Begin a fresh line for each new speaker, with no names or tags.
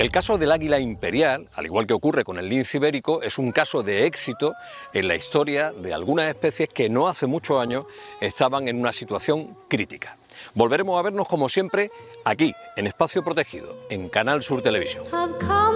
El caso del águila imperial, al igual que ocurre con el lince ibérico, es un caso de éxito en la historia de algunas especies que no hace muchos años estaban en una situación crítica. Volveremos a vernos como siempre aquí, en Espacio Protegido, en Canal Sur Televisión.